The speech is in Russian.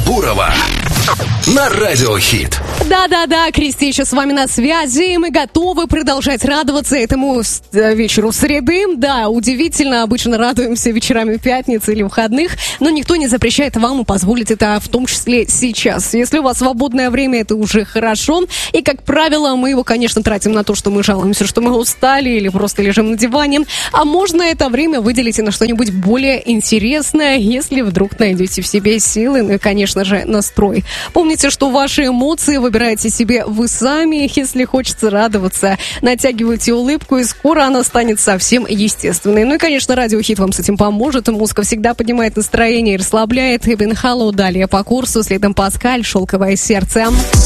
Бурова на Радио Хит. Да-да-да, Кристи еще с вами на связи, и мы готовы продолжать радоваться этому вечеру среды. Да, удивительно, обычно радуемся вечерами пятницы или выходных, но никто не запрещает вам позволить это в том числе сейчас. Если у вас свободное время, это уже хорошо, и, как правило, мы его, конечно, тратим на то, что мы жалуемся, что мы устали или просто лежим на диване, а можно это время выделить и на что-нибудь более интересное, если вдруг найдете в себе силы, ну и, конечно же, настрой. Помните, что ваши эмоции выбираете себе вы сами. Если хочется радоваться, натягивайте улыбку, и скоро она станет совсем естественной. Ну и, конечно, Радио Хит вам с этим поможет. Музыка всегда поднимает настроение и расслабляет. Эбен Халлоу далее по курсу, следом Паскаль, «Шелковое сердце».